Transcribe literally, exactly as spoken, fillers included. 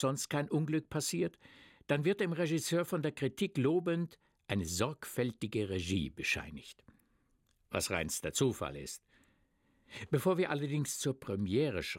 sonst kein Unglück passiert, dann wird dem Regisseur von der Kritik lobend eine sorgfältige Regie bescheinigt. Was reinster Zufall ist. Bevor wir allerdings zur Premiere schreiten,